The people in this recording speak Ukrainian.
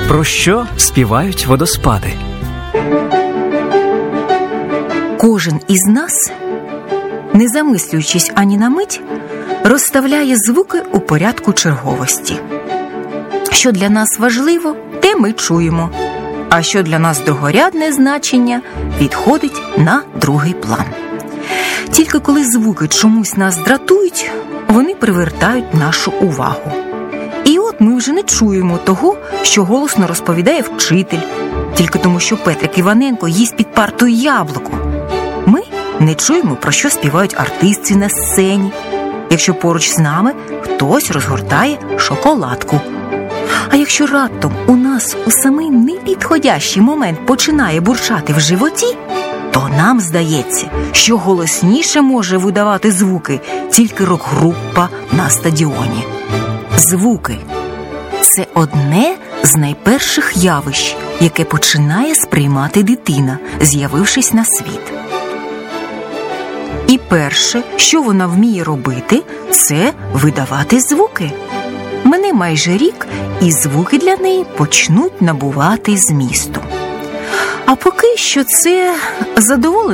Про що співають водоспади? Кожен із нас, не замислюючись ані на мить, розставляє звуки у порядку черговості. Що для нас важливо, те ми чуємо, а що для нас другорядне значення, відходить на другий план. Тільки коли звуки чомусь нас дратують, вони привертають нашу увагу. І от ми вже не чуємо того, що голосно розповідає вчитель, тільки тому, що Петрик Іваненко їсть під партою яблуко. Ми не чуємо, про що співають артисти на сцені, якщо поруч з нами хтось розгортає шоколадку. А якщо раптом у нас у самий непідходящий момент починає бурчати в животі, то нам здається, що голосніше може видавати звуки тільки рок-група на стадіоні. Звуки – це одне з найперших явищ, яке починає сприймати дитина, з'явившись на світ. І перше, що вона вміє робити, це видавати звуки. Мине майже рік, і звуки для неї почнуть набувати змісту. А поки що це задоволення